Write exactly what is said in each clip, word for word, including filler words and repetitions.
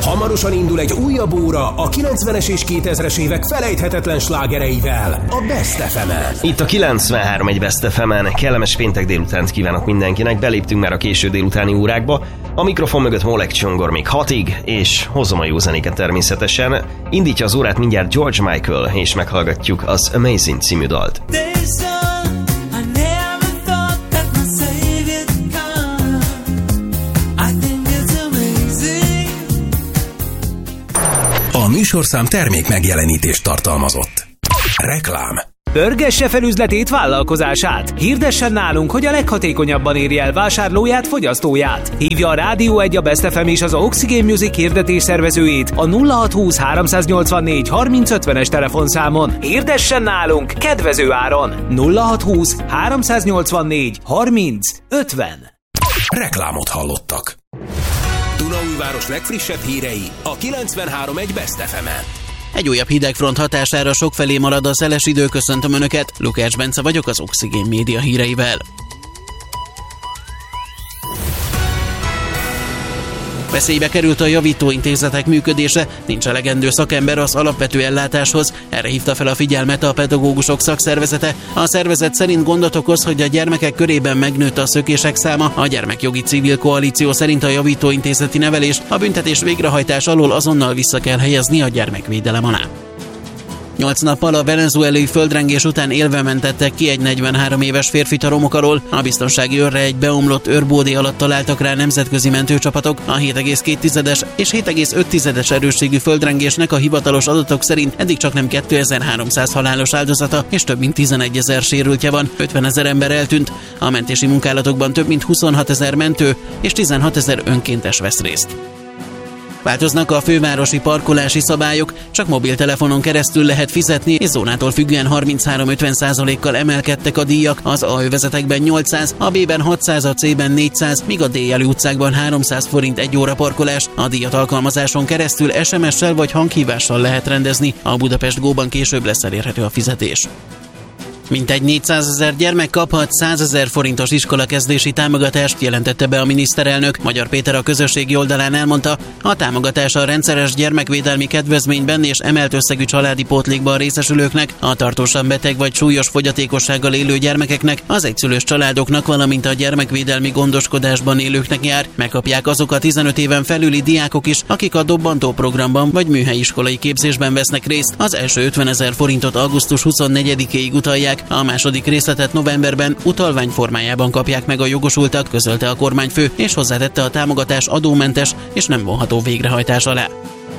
Hamarosan indul egy újabb óra a kilencvenes és kétezres évek felejthetetlen slágereivel, a Best ef emen. Itt a kilencvenhárom egy Best ef emen. Kellemes péntek délutánt kívánok mindenkinek. Beléptünk már a késő délutáni órákba. A mikrofon mögött Molek Csongor még hatig, és hozom a jó zenéket természetesen. Indítja az órát mindjárt George Michael, és meghallgatjuk az Amazing című dalt. A műsorszám termék megjelenítést tartalmazott. Reklám. Pörgesse fel üzletét, vállalkozását. Hirdessen nálunk, hogy a leghatékonyabban érje el vásárlóját, fogyasztóját. Hívja a Rádió egy, a Best ef em és az Oxygen Music hirdetés szervezőjét a nulla hat húsz háromszáznyolcvannégy harminc ötvenes telefonszámon. Hirdessen nálunk kedvező áron. nulla hat húsz háromszáznyolcvannégy harminc ötven. Reklámot hallottak. Dunaújváros legfrissebb hírei a kilencvenhárom egy Best ef emen. Egy újabb hidegfront hatására sokfelé marad a szeles idő, köszöntöm Önöket, Lukács Bence vagyok az Oxygen Média híreivel. Veszélybe került a javítóintézetek működése, nincs elegendő szakember az alapvető ellátáshoz, erre hívta fel a figyelmet a pedagógusok szakszervezete. A szervezet szerint gondot okoz, hogy a gyermekek körében megnőtt a szökések száma, a Gyermekjogi Civil Koalíció szerint a javítóintézeti nevelést a büntetés végrehajtás alól azonnal vissza kell helyezni a gyermekvédelem alá. Nyolc nappal a venezuelai földrengés után élve mentettek ki egy negyvenhárom éves férfit a romok alól. A biztonsági őrre egy beomlott őrbódé alatt találtak rá nemzetközi mentőcsapatok. A hét egész két és hét egész öt erősségű földrengésnek a hivatalos adatok szerint eddig csak nem kétezer-háromszáz halálos áldozata és több mint tizenegyezer sérültje van, ötvenezer ember eltűnt. A mentési munkálatokban több mint huszonhatezer mentő és tizenhatezer önkéntes vesz részt. Változnak a fővárosi parkolási szabályok, csak mobiltelefonon keresztül lehet fizetni, és zónától függően harminchárom-ötven százalékkal emelkedtek a díjak, az A övezetekben nyolcszáz, a B-ben hatszáz, a C-ben négyszáz, míg a D-jelű utcákban háromszáz forint egy óra parkolás. A díjat alkalmazáson keresztül es em es-sel vagy hanghívással lehet rendezni, a Budapest Go-ban később lesz elérhető a fizetés. Mintegy négyszázezer gyermek kaphat százezer forintos iskolakezdési támogatást, jelentette be a miniszterelnök. Magyar Péter a közösségi oldalán elmondta, a támogatás a rendszeres gyermekvédelmi kedvezményben és emelt összegű családi pótlékban részesülőknek, a tartósan beteg vagy súlyos fogyatékossággal élő gyermekeknek, az egyszülős családoknak, valamint a gyermekvédelmi gondoskodásban élőknek jár. Megkapják azok a tizenöt éven felüli diákok is, akik a dobbantó programban vagy műhelyiskolai képzésben vesznek részt. Az első ötvenezer forintot augusztus huszonnegyedikéig utalják, a második részletet novemberben utalvány formájában kapják meg a jogosultak, közölte a kormányfő, és hozzátette, a támogatás adómentes és nem vonható végrehajtás alá.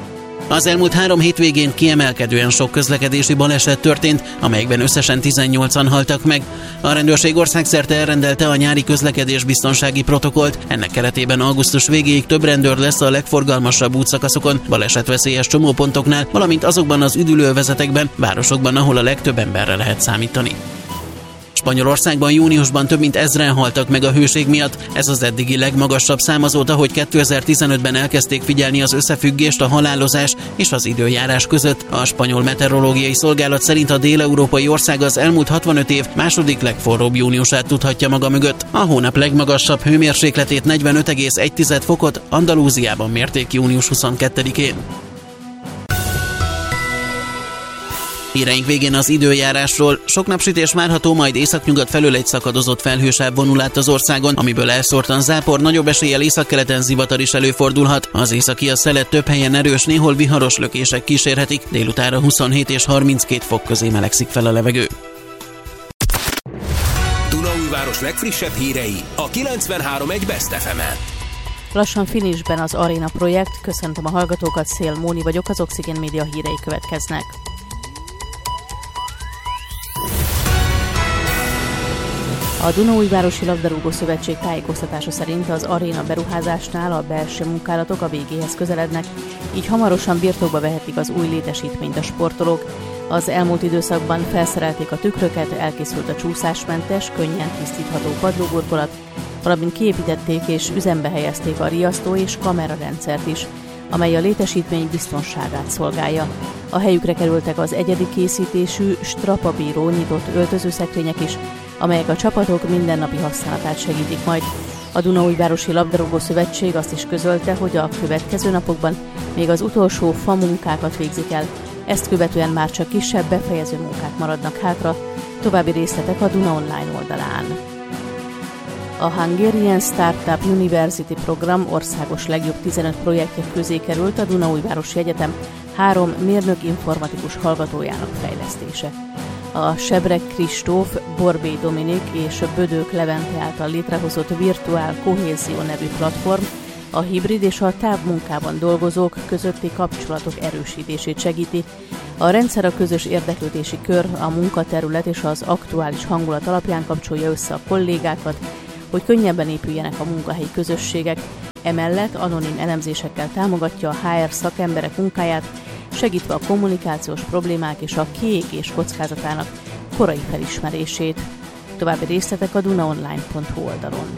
Az elmúlt három hétvégén kiemelkedően sok közlekedési baleset történt, amelyekben összesen tizennyolcan haltak meg. A rendőrség országszerte elrendelte a nyári közlekedésbiztonsági protokollt. Ennek keretében augusztus végéig több rendőr lesz a legforgalmasabb útszakaszokon, balesetveszélyes csomópontoknál, valamint azokban az üdülővezetekben, városokban, ahol a legtöbb emberre lehet számítani. Spanyolországban júniusban több mint ezren haltak meg a hőség miatt. Ez az eddigi legmagasabb szám azóta, hogy kétezer-tizenötben elkezdték figyelni az összefüggést a halálozás és az időjárás között. A spanyol meteorológiai szolgálat szerint a déleurópai ország az elmúlt hatvanöt év második legforróbb júniusát tudhatja maga mögött. A hónap legmagasabb hőmérsékletét negyvenöt egész egy fokot Andalúziában mérték június huszonkettedikén. Híreink végén az időjárásról. Sok napsütés várható, majd északnyugat felől egy szakadozott felhősáv vonul át az országon, amiből elszórtan zápor, nagyobb eséllyel északkeleten zivatar is előfordulhat. Az északi a szelet több helyen erős, néhol viharos lökések kísérhetik. Délutánra huszonhét és harminckét fok közé melegszik fel a levegő. Dunaújváros legfrissebb hírei a kilencvenhárom egy Best ef emen. Lassan finishben az Aréna projekt. Köszöntöm a hallgatókat, Szél Móni vagyok, az Oxygen Média hírei következnek. A Dunaújvárosi Labdarúgó Szövetség tájékoztatása szerint az aréna beruházásnál a belső munkálatok a végéhez közelednek, így hamarosan birtokba vehetik az új létesítményt a sportolók. Az elmúlt időszakban felszerelték a tükröket, elkészült a csúszásmentes, könnyen tisztítható padlóburkolat, valamint kiépítették és üzembe helyezték a riasztó és kamerarendszert is, amely a létesítmény biztonságát szolgálja. A helyükre kerültek az egyedi készítésű, strapabíró nyitott öltözőszekrények is, amelyek a csapatok mindennapi használatát segítik majd. A Dunaújvárosi Labdarúgó Szövetség azt is közölte, hogy a következő napokban még az utolsó fa munkákat végzik el, ezt követően már csak kisebb befejező munkák maradnak hátra, további részletek a Duna Online oldalán. A Hungarian Startup University program országos legjobb tizenöt projektje közé került a Dunaújvárosi Egyetem három mérnök informatikus hallgatójának fejlesztése. A Sebrek Kristóf, Borbély Dominik és Bödök Levente által létrehozott Virtuál Kohézió nevű platform a hibrid és a távmunkában dolgozók közötti kapcsolatok erősítését segíti. A rendszer a közös érdeklődési kör, a munkaterület és az aktuális hangulat alapján kapcsolja össze a kollégákat, hogy könnyebben épüljenek a munkahelyi közösségek, emellett anonim elemzésekkel támogatja a há er szakemberek munkáját, segítve a kommunikációs problémák és a kiégés kockázatának korai felismerését. További részletek a dunaonline pont hu oldalon.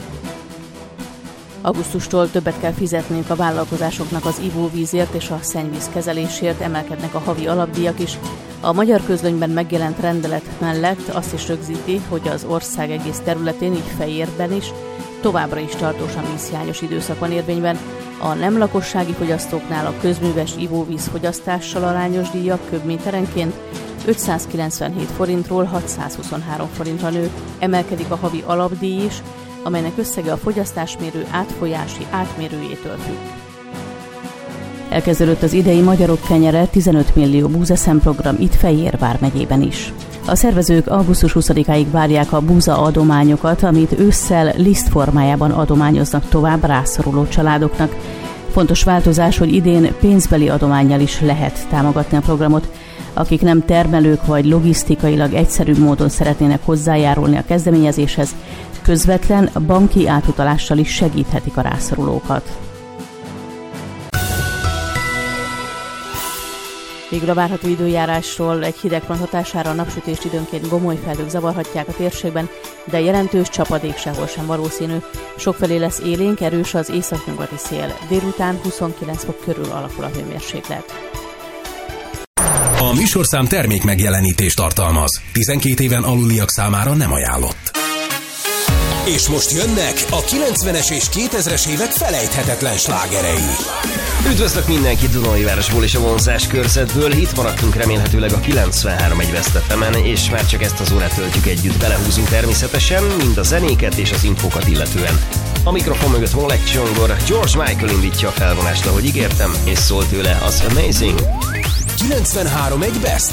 Augusztustól többet kell fizetniük a vállalkozásoknak az ivóvízért és a szennyvíz kezelésért, emelkednek a havi alapdíjak is. A Magyar Közlönyben megjelent rendelet mellett azt is rögzíti, hogy az ország egész területén, így Fejérben is, továbbra is tartósan vízhiányos időszak van érvényben. A nem lakossági fogyasztóknál a közműves ivóvíz fogyasztással arányos díjak köbméterenként ötszázkilencvenhét forintról hatszázhuszonhárom forintra nő, emelkedik a havi alapdíj is, amelynek összege a fogyasztásmérő átfolyási átmérőjétől függ. Elkezdődött az idei Magyarok Kenyere tizenöt millió búzaszem program itt Fejér vármegyében is. A szervezők augusztus huszadikáig várják a búza adományokat, amit ősszel liszt formájában adományoznak tovább rászoruló családoknak. Fontos változás, hogy idén pénzbeli adománnyal is lehet támogatni a programot. Akik nem termelők vagy logisztikailag egyszerűbb módon szeretnének hozzájárulni a kezdeményezéshez, közvetlen banki átutalással is segíthetik a rászorulókat. Végül a várható időjárásról: egy hideg front hatására a napsütést időnként gomoly felhők zavarhatják a térségben, de jelentős csapadék sehol sem valószínű. Sokfelé lesz élénk, erős az északnyugati szél. Délután huszonkilenc fok körül alakul a hőmérséklet. A műsorszám termék megjelenítést tartalmaz. tizenkét éven aluliak számára nem ajánlott. És most jönnek a kilencvenes és kétezres évek felejthetetlen slágerei. Üdvözlök mindenkit Dunaújvárosból és a vonzás körzetből. Itt maradtunk remélhetőleg a kilencvenhárom egész egy West ef emen, és már csak ezt az órát töltjük együtt. Belehúzunk természetesen mind a zenéket és az infókat illetően. A mikrofon mögött Molek Csongor, George Michael indítja a felvonást, ahogy ígértem, és szól tőle az Amazing. kilencvenhárom egy Best